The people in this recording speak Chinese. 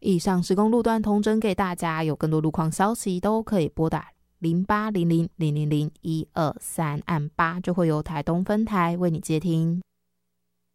以上施工路段统整给大家，有更多路况消息都可以拨打0800000123按8，就会由台东分台为你接听。